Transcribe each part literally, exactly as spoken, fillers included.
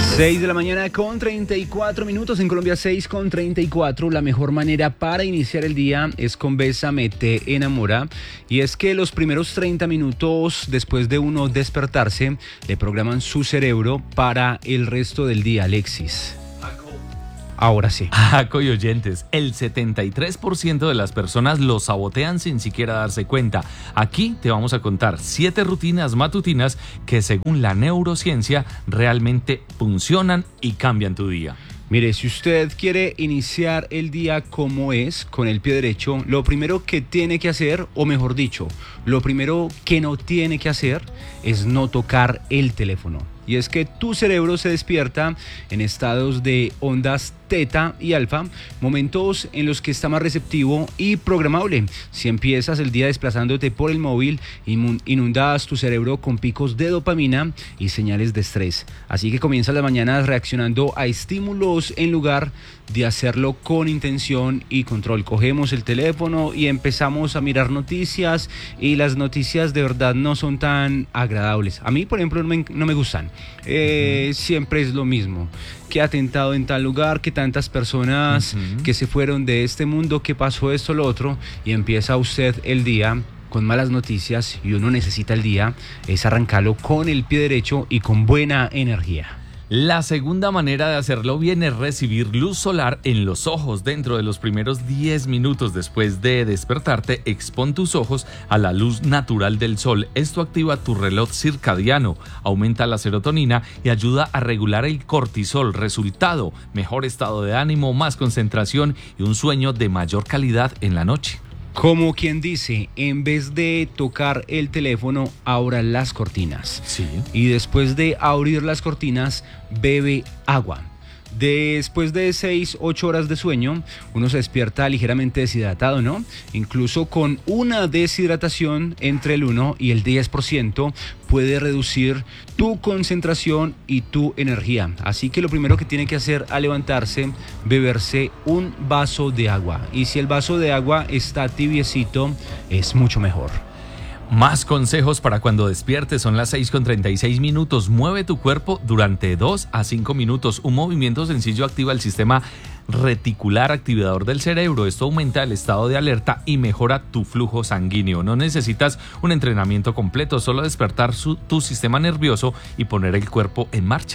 seis de la mañana con treinta y cuatro minutos, en Colombia seis con treinta y cuatro. La mejor manera para iniciar el día es con Bésame te enamora. Y es que los primeros treinta minutos después de uno despertarse le programan su cerebro para el resto del día. Alexis. Ahora sí. Jaco y oyentes, el setenta y tres por ciento de las personas lo sabotean sin siquiera darse cuenta. Aquí te vamos a contar siete rutinas matutinas que según la neurociencia realmente funcionan y cambian tu día. Mire, si usted quiere iniciar el día como es, con el pie derecho, lo primero que tiene que hacer, o mejor dicho, lo primero que no tiene que hacer es no tocar el teléfono. Y es que tu cerebro se despierta en estados de ondas teta y alfa, momentos en los que está más receptivo y programable. Si empiezas el día desplazándote por el móvil, inundas tu cerebro con picos de dopamina y señales de estrés. Así que comienza las mañanas reaccionando a estímulos en lugar de hacerlo con intención y control. Cogemos el teléfono y empezamos a mirar noticias, y las noticias de verdad no son tan agradables. A mí, por ejemplo, no me, no me gustan. Eh, uh-huh. Siempre es lo mismo. Que atentado en tal lugar, que tantas personas uh-huh. que se fueron de este mundo, que pasó esto, lo otro, y empieza usted el día con malas noticias, y uno necesita el día es arrancarlo con el pie derecho y con buena energía. La segunda manera de hacerlo bien es recibir luz solar en los ojos. Dentro de los primeros diez minutos después de despertarte, expón tus ojos a la luz natural del sol. Esto activa tu reloj circadiano, aumenta la serotonina y ayuda a regular el cortisol. Resultado, mejor estado de ánimo, más concentración y un sueño de mayor calidad en la noche. Como quien dice, en vez de tocar el teléfono, abra las cortinas. Sí. Y después de abrir las cortinas, bebe agua. Después de seis, ocho horas de sueño, uno se despierta ligeramente deshidratado, ¿no? Incluso con una deshidratación entre el uno y el diez por ciento puede reducir tu concentración y tu energía. Así que lo primero que tiene que hacer al levantarse, beberse un vaso de agua. Y si el vaso de agua está tibiecito, es mucho mejor. Más consejos para cuando despiertes. Son las seis con treinta y seis minutos. Mueve tu cuerpo durante dos a cinco minutos. Un movimiento sencillo activa el sistema reticular activador del cerebro. Esto aumenta el estado de alerta y mejora tu flujo sanguíneo. No necesitas un entrenamiento completo, solo despertar su, tu sistema nervioso y poner el cuerpo en marcha.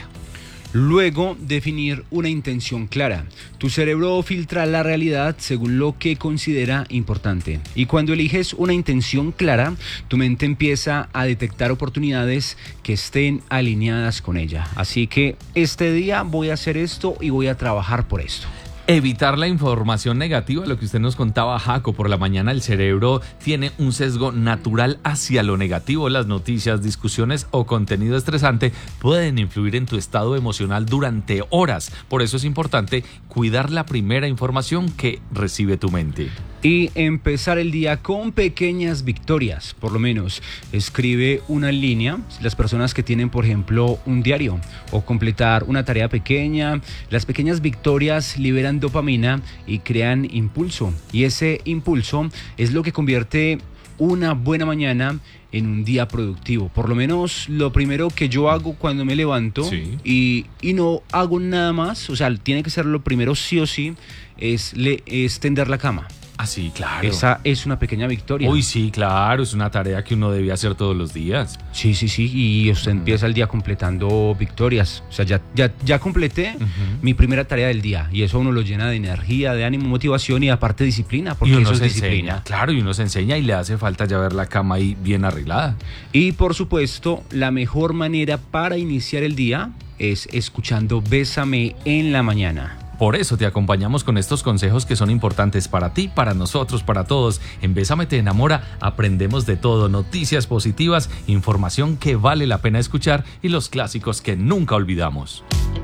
Luego, definir una intención clara. Tu cerebro filtra la realidad según lo que considera importante. Y cuando eliges una intención clara, tu mente empieza a detectar oportunidades que estén alineadas con ella. Así que este día voy a hacer esto y voy a trabajar por esto. Evitar la información negativa, lo que usted nos contaba, Jaco. Por la mañana el cerebro tiene un sesgo natural hacia lo negativo. Las noticias, discusiones o contenido estresante pueden influir en tu estado emocional durante horas. Por eso es importante cuidar la primera información que recibe tu mente. Y empezar el día con pequeñas victorias. Por lo menos escribe una línea. Las personas que tienen, por ejemplo, un diario o completar una tarea pequeña, las pequeñas victorias liberan dopamina y crean impulso. Y ese impulso es lo que convierte una buena mañana en un día productivo. Por lo menos lo primero que yo hago cuando me levanto, sí. y, y no hago nada más, o sea, tiene que ser lo primero sí o sí, es, le, es tender la cama. Ah, sí, claro. Esa es una pequeña victoria. Uy, sí, claro, es una tarea que uno debe hacer todos los días. Sí, sí, sí, y usted uh-huh. empieza el día completando victorias. O sea, ya, ya, ya completé uh-huh. mi primera tarea del día, y eso a uno lo llena de energía, de ánimo, motivación y aparte disciplina, porque y uno eso es se disciplina. Enseña, claro, y uno se enseña y le hace falta ya ver la cama ahí bien arreglada. Y por supuesto, la mejor manera para iniciar el día es escuchando Bésame en la mañana. Por eso te acompañamos con estos consejos que son importantes para ti, para nosotros, para todos. En Bésame te enamora aprendemos de todo, noticias positivas, información que vale la pena escuchar y los clásicos que nunca olvidamos.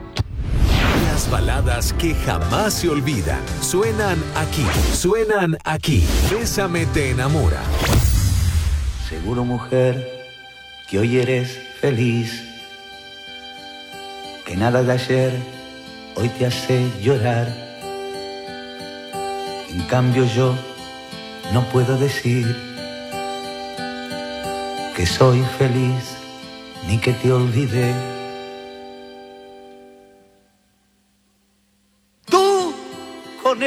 Las baladas que jamás se olvidan suenan aquí, suenan aquí. Bésame te enamora. Seguro, mujer, que hoy eres feliz, que nada de ayer hoy te hace llorar. En cambio yo no puedo decir que soy feliz ni que te olvidé.